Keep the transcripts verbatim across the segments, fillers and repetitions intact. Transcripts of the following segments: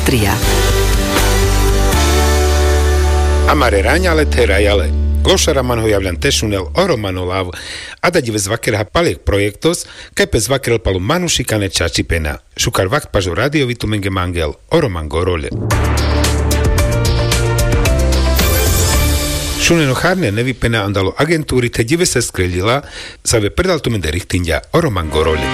Austria. Amare raňale te rajale. Glošaraman ho javľan tešunel oromanolav a dadive zvakerha paliek projektos, kepe zvakerel palu manušikane čačipena. Šukar vakt pažo radiovitu menge mangel oroman gorole. Šuneno harne nevypena andalo agentúry te dive se skrelila, sa ve predal tu mende richtinja oroman gorole.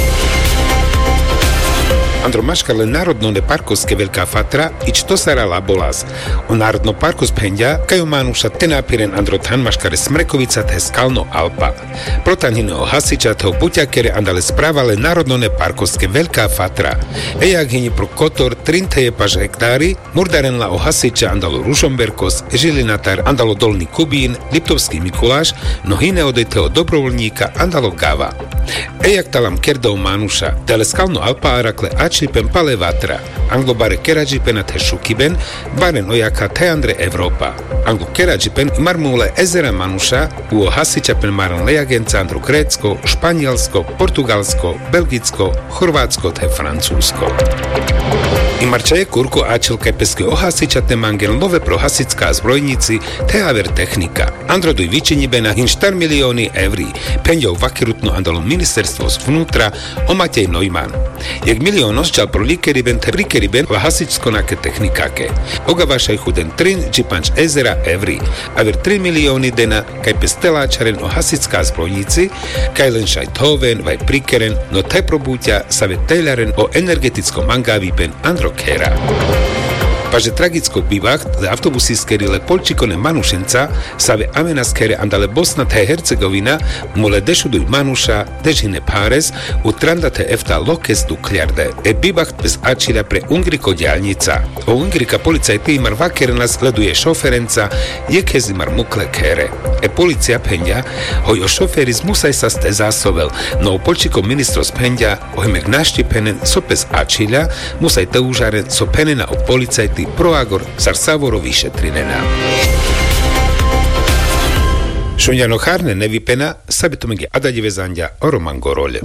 Andro maškarle národnone parkovské veľká fatra, ič to sara labolás. O národno parkos pendia, kajo mánuša tenápiren andro tan maškare smrekovica te skalno Alpa. Protanhine o hasiča toho buťakere andale správale národnone parkovské veľká fatra. Ejak hini pro kotor trinteje paž hektári, murdarenla o hasiča andalo Ružomberkos, Žilinatar andalo Dolný Kubín, Liptovský Mikuláš, no hine odejteho dobrovoľníka andalo Gava. Ejak talam kerdov mánuša, dale skalno Alpa arakle Ačipen pale vatra. Anglo bare keradžipen a te šukiben, baren ojaka te Andre Evropa. Anglo keradžipen marmule ezera manuša, uo hasičapen maran lejagenca Andro Grécko, Španielsko, Portugalsko, Belgicko, Chorvátsko te Francúzsko. I marčaje kurko áčelka peske o hasičate mangel nove pro hasická zbrojnici te haver technika. Andro duj vyčinibena hin štyri milióny evrí. Penďou vakirutno andalo ministerstvo zvnútra o Matej Neumann. Jak milión osčal pro likeriben te prikeriben va hasičsko nake technikake. Oga vašaj chuden trin džipanč ezera evrí. Aver tri milióny dena kaj pesteláčaren o hasická zbrojnici, kaj len šaj toven vaj prikeren, no te probúťa sa ve tejlaren o energetickom mangáviben Andro Kera. Paže tragicko bivach, da autobusy skerile polčikone manušenca, save amena skere andale Bosna te Hercegovina, mole dešuduj manuša, dežine pares, utranda te efta lokes du kljarde. E bivach bez ačira pre Ungriko djalnica. O Ungrika policaj ti imar vakerena sleduje šoferenca, je kezimar mukle kere. E policija penja, hoj o šoferiz musaj sa ste zasovel, no o polčikom ministro spenja, ojmek naštipenen, so bez ačilja, musaj te užaren, so penena o policaj proagor Sarsavoro vyšetrinena. Šunjano harne nevypena, sabitomenge adadive zandja oroman gorole.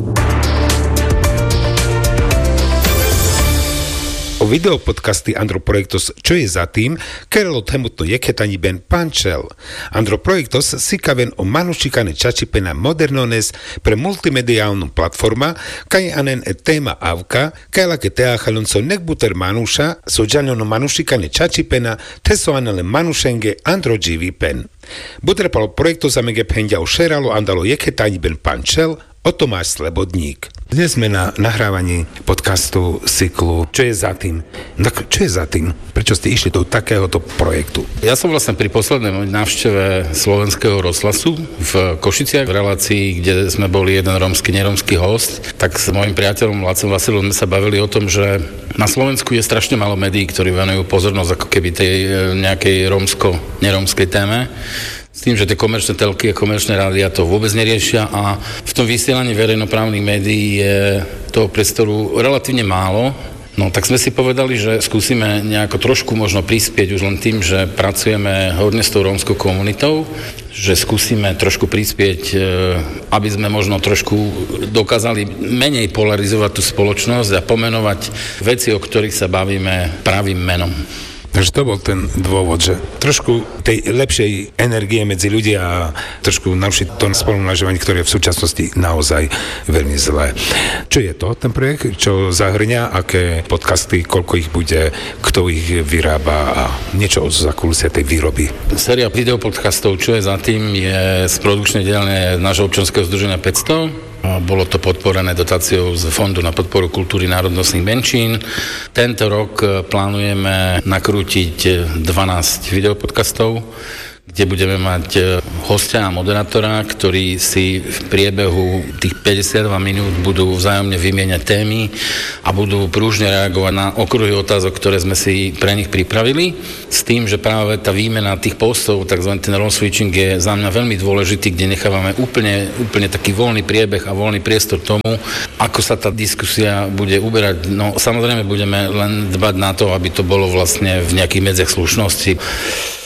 O videopodcasty Andro Projektos Čo je za tým, kerelo temutno jeketani ben pančel. Andro Projektos sikaven o manušikane čačipena modernones pre multimediálnu platforma, kaj anen e téma avka, kaj lake teachalonco nekbuter manuša, so džaljono manušikane čačipena, te so anele manušenge Andro dživipen. Butrepalo Projektos amege pendia o šeralo andalo jeketani ben pančel, o Tomáš Slebodník. Dnes sme na nahrávaní podcastu cyklu Čo je za tým? Tak čo je za tým? Prečo ste išli do takéhoto projektu? Ja som vlastne pri poslednej návšteve slovenského rozhlasu v Košiciach, v relácii, kde sme boli jeden rómsky, nerómsky host, tak s môjim priateľom Lacom Vasilom sme sa bavili o tom, že na Slovensku je strašne málo médií, ktorí venujú pozornosť ako keby tej nejakej rómsko-nerómskej téme. S tým, že tie komerčné telky a komerčné rádia to vôbec neriešia a v tom vysielaní verejnoprávnych médií je toho priestoru relatívne málo. No tak sme si povedali, že skúsime nejako trošku možno prispieť už len tým, že pracujeme hodne s tou rómskou komunitou, že skúsime trošku prispieť, aby sme možno trošku dokázali menej polarizovať tú spoločnosť a pomenovať veci, o ktorých sa bavíme pravým menom. Takže to bol ten dôvod, že trošku tej lepšej energie medzi ľudia a trošku narušiť to spolunažovanie, ktoré je v súčasnosti naozaj veľmi zlé. Čo je to, ten projekt? Čo zahrňa? Aké podcasty? Koľko ich bude? Kto ich vyrába? A niečo o zákulisie tej výroby? Séria videopodcastov Čo je za tým je z produkčnej dielne nášho občianskeho združenia päťsto. Bolo to podporené dotáciou z Fondu na podporu kultúry národnostných menšín. Tento rok plánujeme nakrútiť dvanásť videopodcastov, kde budeme mať hostia a moderátora, ktorí si v priebehu tých päťdesiatdva minút budú vzájomne vymieňať témy a budú prúžne reagovať na okruhy otázok, ktoré sme si pre nich pripravili. S tým, že práve tá výmena tých postov, takzvaný ten role switching je za mňa veľmi dôležitý, kde nechávame úplne, úplne taký voľný priebeh a voľný priestor tomu, ako sa tá diskusia bude uberať. No samozrejme budeme len dbať na to, aby to bolo vlastne v nejakých medziach slušnosti.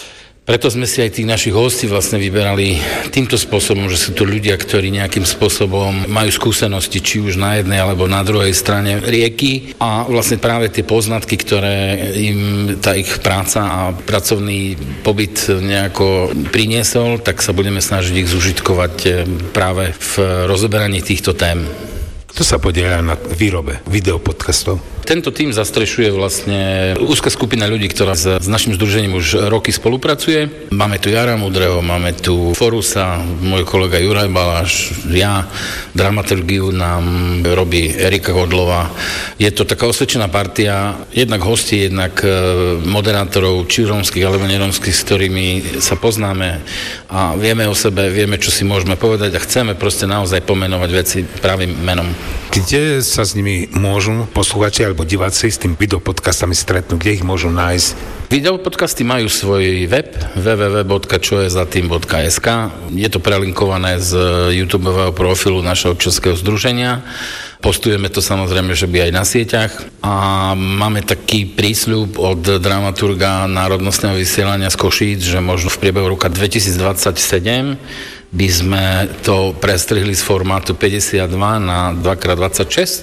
Preto sme si aj tých našich hostí vlastne vyberali týmto spôsobom, že sú to ľudia, ktorí nejakým spôsobom majú skúsenosti, či už na jednej alebo na druhej strane rieky a vlastne práve tie poznatky, ktoré im tá ich práca a pracovný pobyt nejako priniesol, tak sa budeme snažiť ich zužitkovať práve v rozoberaní týchto tém. Kto sa podieľa na výrobe videopodcastov? Tento tím zastrešuje vlastne úzka skupina ľudí, ktorá s, s našim združením už roky spolupracuje. Máme tu Jara Mudrého, máme tu Forusa, môj kolega Juraj Baláš, ja. Dramaturgiu nám robí Erika Godlová. Je to taká osvedčená partia, jednak hostí, jednak moderátorov, či rómskych alebo nerómskych, s ktorými sa poznáme a vieme o sebe, vieme, čo si môžeme povedať a chceme proste naozaj pomenovať veci pravým menom. Kde sa s nimi môžu posluchači alebo diváci s tým videopodcastami stretnúť? Kde ich môžu nájsť? Videopodcasty majú svoj web w w w bodka čo je za tým bodka es ka. Je to prelinkované z YouTubeového profilu našeho českého združenia. Postujeme to samozrejme, že by aj na sieťach. A máme taký prísľub od dramaturga národnostného vysielania z Košíc, že možno v priebehu roka dvetisícdvadsaťsedem by sme to prestrihli z formátu päťdesiatdva na dva krát dvadsaťšesť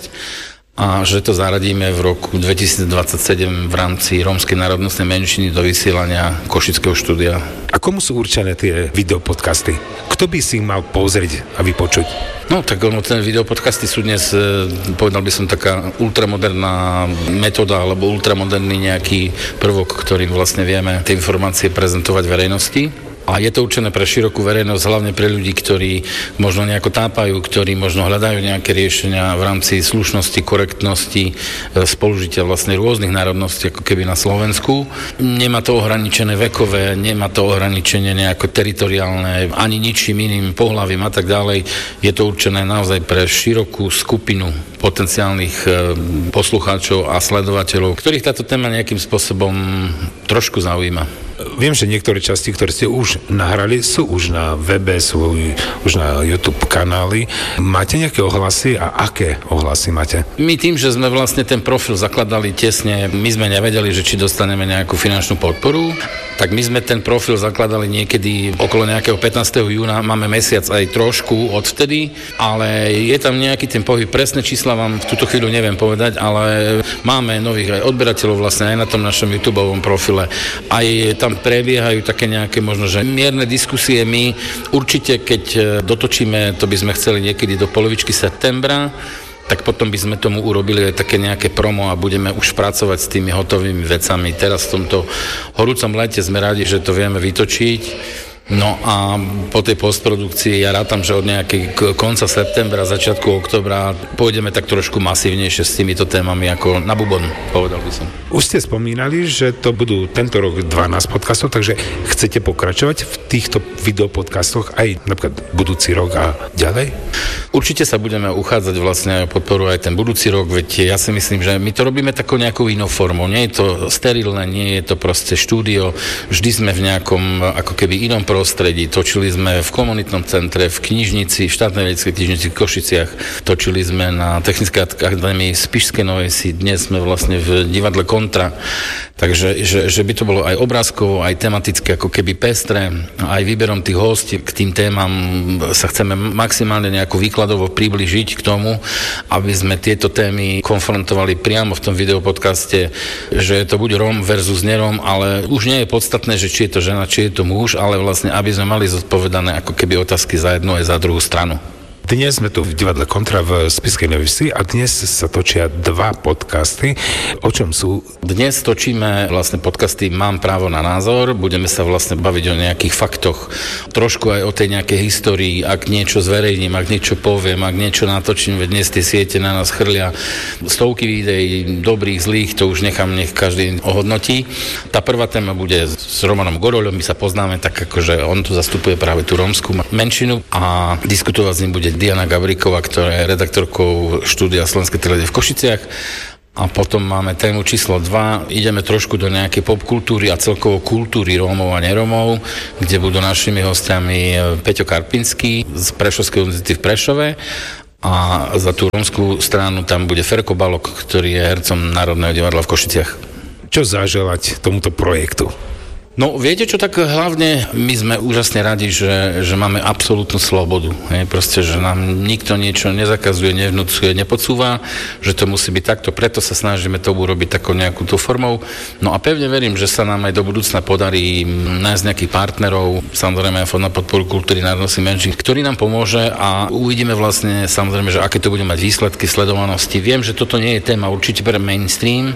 a že to zaradíme v roku dvetisícdvadsaťsedem v rámci rómskej národnostnej menšiny do vysielania Košického štúdia. A komu sú určené tie videopodcasty? Kto by si ich mal pozrieť a vypočuť? No tak ono, ten videopodcasty sú dnes, povedal by som, taká ultramoderná metóda alebo ultramoderný nejaký prvok, ktorým vlastne vieme tie informácie prezentovať verejnosti. A je to určené pre širokú verejnosť, hlavne pre ľudí, ktorí možno nejako tápajú, ktorí možno hľadajú nejaké riešenia v rámci slušnosti, korektnosti, spolužitia vlastne rôznych národností, ako keby na Slovensku. Nemá to ohraničené vekové, nemá to ohraničenie nejako teritoriálne, ani ničím iným pohlavím a tak ďalej. Je to určené naozaj pre širokú skupinu potenciálnych poslucháčov a sledovateľov, ktorých táto téma nejakým spôsobom trošku zaujíma. Viem, že niektoré časti, ktoré ste už nahrali, sú už na webe, sú už na YouTube kanály. Máte nejaké ohlasy a aké ohlasy máte? My tým, že sme vlastne ten profil zakladali tesne, my sme nevedeli, že či dostaneme nejakú finančnú podporu, tak my sme ten profil zakladali niekedy okolo nejakého pätnásteho júna, máme mesiac aj trošku odvtedy, ale je tam nejaký ten pohyb, presné čísla vám v túto chvíľu neviem povedať, ale máme nových aj odberateľov vlastne aj na tom našom YouTubeovom profile. Aj tam prebiehajú také nejaké možno, že mierne diskusie. My určite, keď dotočíme, to by sme chceli niekedy do polovičky septembra, tak potom by sme tomu urobili aj také nejaké promo a budeme už pracovať s tými hotovými vecami. Teraz v tomto horúcom lete sme radi, že to vieme vytočiť. No a po tej postprodukcii ja rátam, že od nejakej konca septembra, začiatku októbra pôjdeme tak trošku masívnejšie s týmito témami ako na bubon, povedal by som. Už ste spomínali, že to budú tento rok dvanásť podcastov, takže chcete pokračovať v týchto videopodcastoch aj napríklad budúci rok a ďalej? Určite sa budeme uchádzať vlastne o podporu aj ten budúci rok, veď ja si myslím, že my to robíme takou nejakou inou formou. Nie je to sterilné, nie je to proste štúdio, vždy sme v nejakom ako keby inom prostredí. Točili sme v komunitnom centre, v knižnici, v štátnej vedeckej knižnici v Košiciach. Točili sme na Technickej akadémii Spišskej Novej Si. Dnes sme vlastne v divadle Kontra. Takže že, že by to bolo aj obrázkovo, aj tematicky ako keby pestré. Aj výberom tých hostí k tým témam sa chceme maximálne nejako výkladovo približiť k tomu, aby sme tieto témy konfrontovali priamo v tom videopodcaste, že to bude Róm versus neróm, ale už nie je podstatné, že či je to žena, či je to muž, ale vlastne aby sme mali zodpovedané ako keby otázky za jednu aj za druhú stranu. Dnes sme tu v divadle Kontra v Spišskej Novej Si a dnes sa točia dva podcasty. O čom sú? Dnes točíme vlastne podcasty Mám právo na názor. Budeme sa vlastne baviť o nejakých faktoch. Trošku aj o tej nejakej histórii. Ak niečo zverejním, ak niečo poviem, ak niečo natočím, veď dnes tie siete na nás chrlia stovky videí, dobrých, zlých, to už nechám, nech každý ohodnotí. Tá prvá téma bude s Romanom Goroľom, my sa poznáme, tak akože on tu zastupuje práve tú rómsku menšinu a diskutovať s ním bude Diana Gabríková, ktorá je redaktorkou štúdia Slovenskej televízie v Košiciach. A potom máme tému číslo dva. Ideme trošku do nejakej popkultúry a celkovo kultúry Rómov a nerómov, kde budú našimi hostiami Peťo Karpinský z Prešovskej univerzity v Prešove a za tú rómskú stranu tam bude Ferko Balok, ktorý je hercom Národného divadla v Košiciach. Čo zaželať tomuto projektu? No viete čo, tak hlavne my sme úžasne radi, že, že máme absolútnu slobodu. Je, proste, že nám nikto niečo nezakazuje, nevnúcuje, nepodsúva, že to musí byť takto, preto sa snažíme to urobiť takou nejakú tú formou. No a pevne verím, že sa nám aj do budúcna podarí nájsť nejakých partnerov, samozrejme Fond na podporu kultúry národnostných menšín, ktorý nám pomôže a uvidíme vlastne samozrejme, že aké to bude mať výsledky sledovanosti. Viem, že toto nie je téma určite pre mainstream,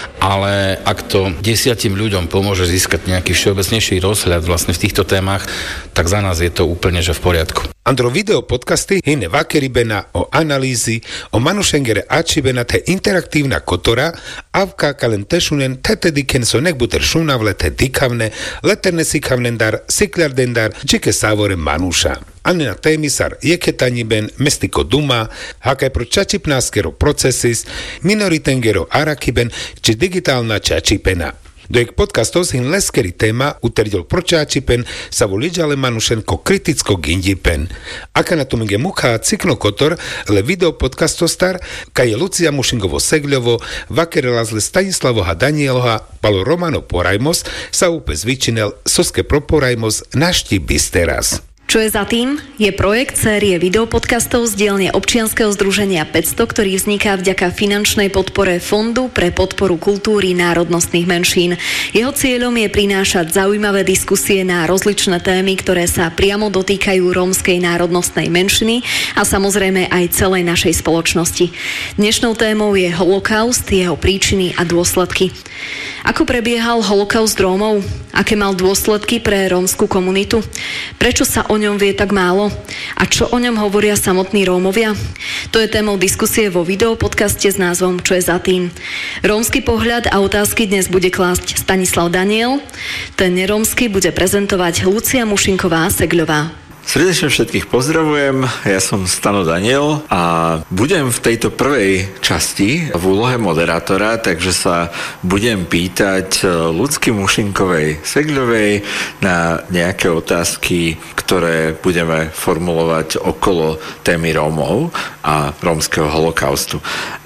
ale ak to desiatim ľuďom pomôže získať nejaký všeobecnejší rozhľad vlastne v týchto témach, tak za nás je to úplne že v poriadku. Andro video podcasty hinne vakeribena o analýzy, o manušengere ačibena te interaktívna kotora, avka kalen tešunen tete diken so nekbuter šunavle te dikavne, leterne sikavnendar, siklardendar, čike savore manuša. Anna témisar jeketaniben, mestiko duma, hakaj pro čačipnáskero procesis, minoritengero arakiben, či digitálna čačipena. Dojek podcastos hin leskeri téma uterdil pročáčipen sa voliđale manušenko kriticko gindipen. Aka na tom je mucha cikno kotor, le video podcastostar, ka je Lucia Mušingovo Segľovo, vakerela zle Stanislavoha Danieloha, palo Romano Porajmos, sa úplne zvyčinel soske pro Porajmos našti bisteraz. Čo je za tým? Je projekt série videopodcastov z dielne občianskeho združenia päťsto, ktorý vzniká vďaka finančnej podpore Fondu pre podporu kultúry národnostných menšín. Jeho cieľom je prinášať zaujímavé diskusie na rozličné témy, ktoré sa priamo dotýkajú rómskej národnostnej menšiny a samozrejme aj celej našej spoločnosti. Dnešnou témou je holokaust, jeho príčiny a dôsledky. Ako prebiehal holokaust Rómov? Aké mal dôsledky pre rómsku komunitu? Prečo sa o ňom vie tak málo? A čo o ňom hovoria samotní Rómovia? To je témou diskusie vo videopodcaste s názvom Čo je za tým. Rómsky pohľad a otázky dnes bude klásť Stanislav Daniel. Ten nerómsky bude prezentovať Lucia Mušinková Segľová. Srdečne všetkých pozdravujem, ja som Stano Daniel a budem v tejto prvej časti v úlohe moderátora, takže sa budem pýtať Lucky Mušinkovej Segľovej na nejaké otázky, ktoré budeme formulovať okolo témy Rómov a rómskeho holokaustu.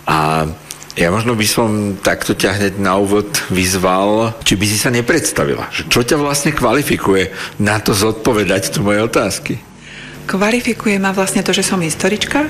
A ja možno by som takto ťa hneď na úvod vyzval, či by si sa nepredstavila. Čo ťa vlastne kvalifikuje na to zodpovedať tu moje otázky? Kvalifikuje ma vlastne to, že som historička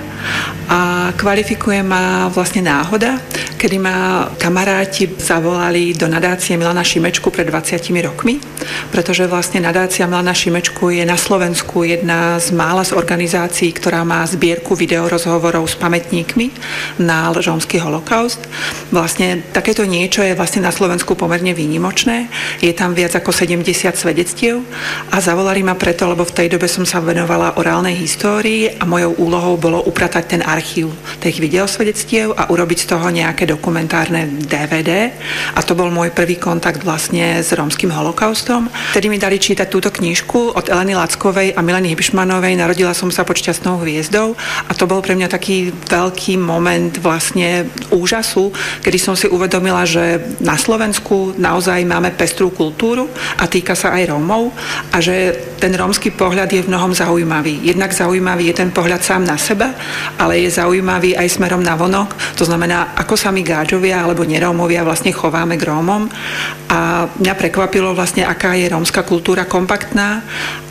a kvalifikuje ma vlastne náhoda, kedy ma kamaráti zavolali do nadácie Milana Šimečku pred dvadsiatimi rokmi, pretože vlastne nadácia Milana Šimečku je na Slovensku jedna z mála z organizácií, ktorá má zbierku videorozhovorov s pamätníkmi na rómsky holokaust. Vlastne takéto niečo je vlastne na Slovensku pomerne výnimočné. Je tam viac ako sedemdesiat svedectiev a zavolali ma preto, lebo v tej dobe som sa venovala orálnej histórii a mojou úlohou bolo upratať ten archív tých videosvedectiev a urobiť z toho nejaké dokumentárne dé vé dé. A to bol môj prvý kontakt vlastne s rómskym holokaustom. Vtedy mi dali čítať túto knižku od Eleny Lackovej a Mileny Hibšmanovej. Narodila som sa pod šťastnou hviezdou a to bol pre mňa taký veľký moment vlastne úžasu, kedy som si uvedomila, že na Slovensku naozaj máme pestrú kultúru a týka sa aj Rómov a že ten rómsky pohľad je v mnohom zaujímavý. Jednak zaujímavý je ten pohľad sám na seba, ale je zaujímavý aj smerom na vonok. To znamená, ako sa my gáčovia alebo nerómovia vlastne chováme k Rómom. A mňa prekvapilo vlastne, aká je rómska kultúra kompaktná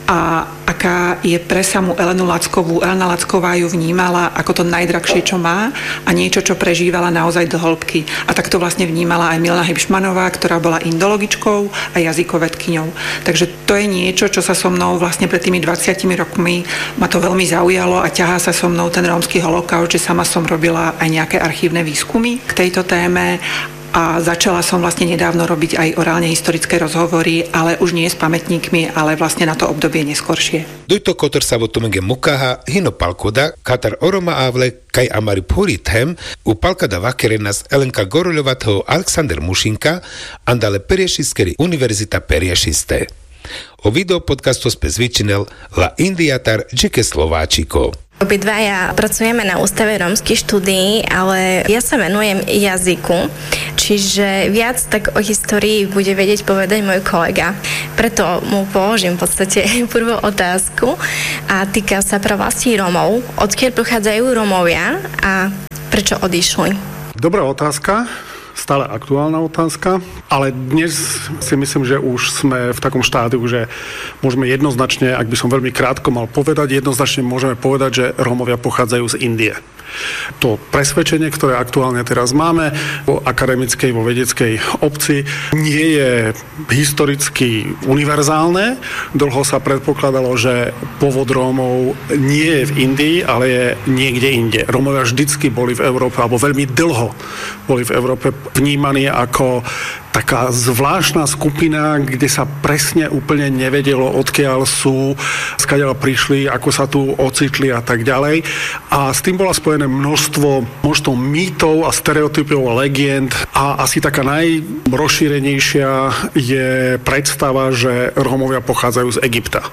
a aká je pre samú Elenu Lackovú. Elena Lacková ju vnímala ako to najdrahšie, čo má a niečo, čo prežívala naozaj do hĺbky. A tak to vlastne vnímala aj Milana Hibšmanová, ktorá bola indologičkou a jazykovedkyňou. Takže to je niečo, čo sa so mnou vlastne pred tými dvadsiatimi rokmi ma to veľmi zaujalo a ťahá sa so mnou ten rómsky holokaust, že sama som robila aj nejaké archívne výskumy k tejto téme. A začala som vlastne nedávno robiť aj orálne historické rozhovory, ale už nie s pamätníkmi, ale vlastne na to obdobie neskoršie. Dujto kotor sa votumenge mukaha, hino palkoda, katar oroma avle, kaj amari purithem, u palkada vakerenas Elenka Goroľovatého Alexander Mušinka, andale Periešiskeri Univerzita Periešiste. O video podcastu spe zvyčinel La Indiatar Džike Slováčiko. Obidvaja pracujeme na Ústave rómskych štúdií, ale ja sa venujem jazyku, čiže viac tak o histórii bude vedieť povedať môj kolega. Preto mu položím v podstate prvú otázku a týka sa pravlastí Rómov. Odkiaľ pochádzajú Rómovia a prečo odišli? Dobrá otázka. stále aktuálna otázka, ale dnes si myslím, že už sme v takom štádiu, že môžeme jednoznačne, ak by som veľmi krátko mal povedať, jednoznačne môžeme povedať, že Rómovia pochádzajú z Indie. To presvedčenie, ktoré aktuálne teraz máme vo akademickej, vo vedeckej obci, nie je historicky univerzálne. Dlho sa predpokladalo, že pôvod Rómov nie je v Indii, ale je niekde inde. Rómovia vždycky boli v Európe, alebo veľmi dlho boli v Európe vnímaní ako taká zvláštna skupina, kde sa presne úplne nevedelo, odkiaľ sú, skadiaľ prišli, ako sa tu ocitli a tak ďalej. A s tým bola spojené množstvo, množstvo mýtov a stereotypov a legend a asi taká najrozšírenejšia je predstava, že Rómovia pochádzajú z Egypta.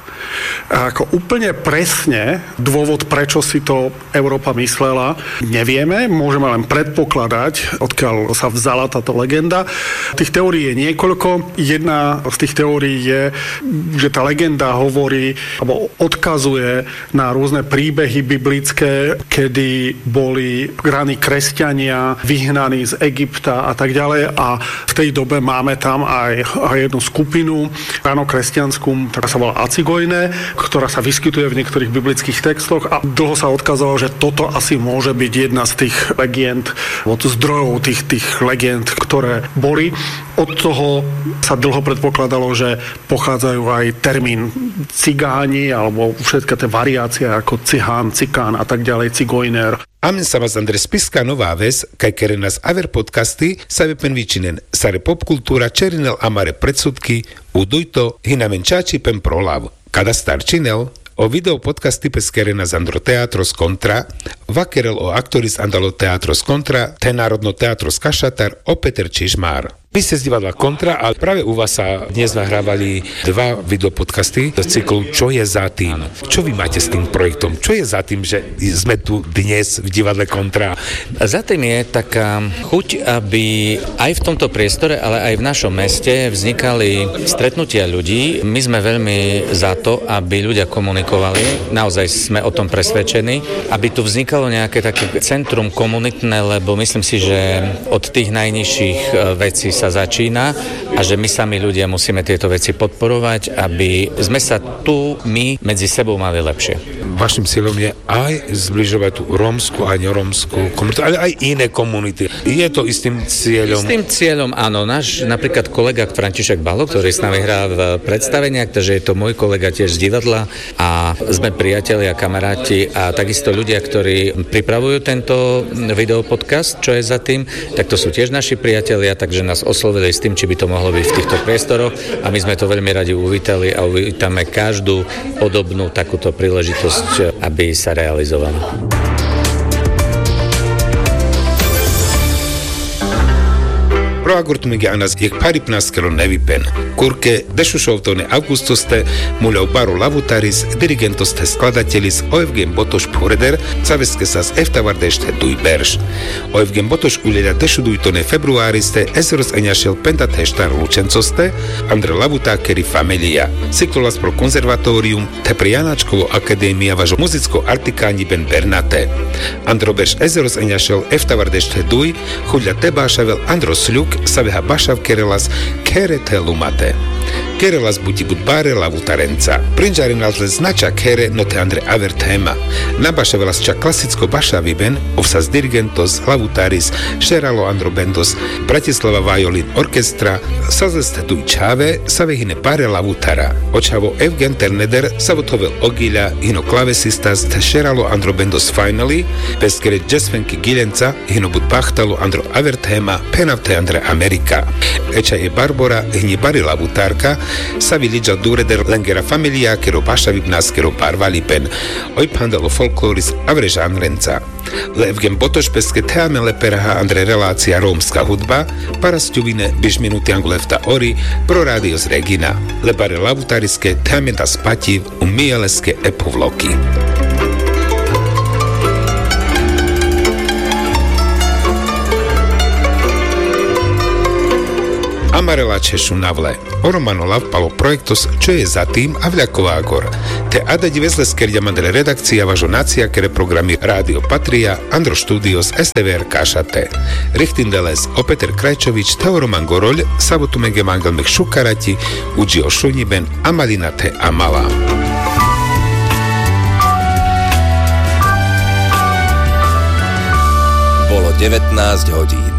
A ako úplne presne dôvod, prečo si to Európa myslela, nevieme, môžeme len predpokladať, odkiaľ sa vzala táto legenda. Tých teórií je niekoľko. Jedna z tých teórií je, že tá legenda hovorí alebo odkazuje na rôzne príbehy biblické, kedy boli ráni kresťania vyhnaní z Egypta a tak ďalej a v tej dobe máme tam aj, aj jednu skupinu ráno kresťanskú, ktorá sa volá Acigojne, ktorá sa vyskytuje v niektorých biblických textoch a dlho sa odkazovalo, že toto asi môže byť jedna z tých legend, od zdrojov tých, tých legend, ktoré boli. Od toho sa dlho predpokladalo, že pochádzajú aj termín cigáni alebo všetky tie variácie ako cigán, cikán a tak ďalej, cigojner. Amen sa vás Andres Piska nová vez, kaj kere nás aver podcasty sa vepen vyčinen sare popkultúra čerinel amare predsudky udujto hinamenčači pen prolav. Kada starčinel o video podcasty peskere nás Andro Teatros Kontra, vakerel o aktoris Andalo Teatros Kontra, te Národno Teatros Kašatar, o Peter Čižmár. Vy ste z divadla Kontra a práve u vás sa dnes nahrávali dva videopodcasty z cyklu Čo je za tým? Čo vy máte s tým projektom? Čo je za tým, že sme tu dnes v divadle Kontra? Za tým je taká chuť, aby aj v tomto priestore, ale aj v našom meste vznikali stretnutia ľudí. My sme veľmi za to, aby ľudia komunikovali. Naozaj sme o tom presvedčení, aby tu vznikalo nejaké také centrum komunitné, lebo myslím si, že od tých najnižších vecí sa začína a že my sami ľudia musíme tieto veci podporovať, aby sme sa tu my medzi sebou mali lepšie. Vašim cieľom je aj zbližovať tú rómsku a nerómsku komunitu, ale aj iné komunity. Je to istým cieľom? Istým cieľom, áno. Náš napríklad kolega František Balo, ktorý s nami hrá v predstaveniach, takže je to môj kolega tiež z divadla a sme priatelia, kamaráti a takisto ľudia, ktorí pripravujú tento videopodcast, čo je za tým, tak to sú tiež naši priatelia, takže nás oslovili s tým, či by to mohlo byť v týchto priestoroch a my sme to veľmi radi uvítali a uvítame každú podobnú takúto príležitosť, aby sa realizovala. Proagurtumiga anas jek paripnaskelo nevipen. Kurke dešušovtone augustoste muľov baru lavutaris, dirigentoste skladatelis Oevgen Botoš Pureder, caveske sas eftavardešte duj berš. Oevgen Botoš uľeda dešudujtone februáriste ezros eňašel pentateštar lučencoste, Andre Lavutákeri familia. Cyklolas pro konzervatórium te pri Janáčkovo akadémia važo muzicko artikáni ben Bernate. Andro berš ezros eňašel eftavardešte duj, chuľa tebášavel Andro Sľuk, saveha bašav kerelas kere te lumate. Kerelas buti bud bare lavutarenca. Prinžari nazle znača kere no te Andre aver tema. Nabašavelas ča klasicko bašavi ben, ovsas dirigentos, lavutaris, šeralo Andro bendos, Bratislava Violin Orkestra, sazeste duj čave, savehine bare lavutara. Očavo Evgen Terneder, savotovel ogilja, hino klavesistas, te šeralo Andro bendos finally, peskere džesvenki gilenca, hino bud bahtalo Andro aver tema, penav te Andre Amerika. Eča je Barbora, hini bari lavutarka, savi liđa dureder lengera familia, kero bašavi bnaskero barvali pen, oj pandalo folkloris avre žanrenca. Evgen Botoš peske teamele peraha Andre relácia rómska hudba, para stjuvine biš minuti angulefta ori, pro radios Regina, lebare lavutariske teamenta spativ u mijeleske epovloki. Amarela Češu navle. o Romanolav palo projektos, čo je za tým a vľakovágor. Te ada divesle skerďama dele redakcia važo nacija kere programi Radio Patria, Andro Studios, es te ve er kašate. Richtindeles o Peter Krajčovič, Teo Roman Gorolj, Sabotumege Mangelmek Šukarati, Uđio Šunjiben, Amalinate Amala. Bolo devätnásť hodín.